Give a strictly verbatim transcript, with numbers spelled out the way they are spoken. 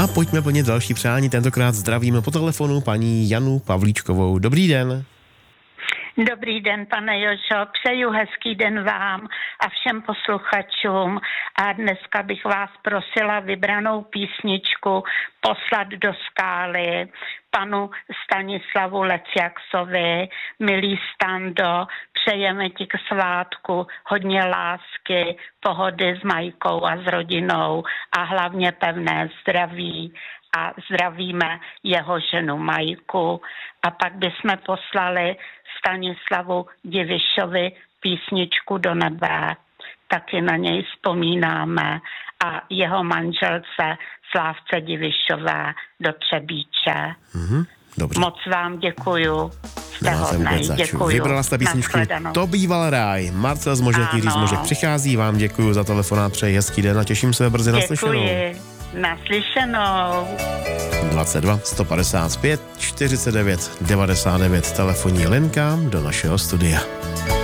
pojďme plnit další přání. Tentokrát zdravíme po telefonu paní Janu Pavlíčkovou. Dobrý den. Dobrý den, pane Jožo, přeju hezký den vám a všem posluchačům a dneska bych vás prosila vybranou písničku poslat do skály panu Stanislavu Lecjaksovi. Milý Stando, přejeme ti k svátku hodně lásky, pohody s Majkou a s rodinou a hlavně pevné zdraví. A zdravíme jeho ženu Majku. A pak bychom poslali Stanislavu Divišovi písničku Do nebe. Taky na něj vzpomínáme. A jeho manželce Slávce Divišové do Třebíče. Mm-hmm, dobře. Moc vám děkuju. Jste hodnej, děkuju. Vybrala jste písničku To býval ráj. Marcel z Možetí z Možek přichází. Vám děkuju za telefonát, přeji hezký den a těším se brzy na slyšenou. Děkuji. Naslyšenou. dvacet dva sto padesát pět čtyřicet devět devadesát devět telefonní linka do našeho studia.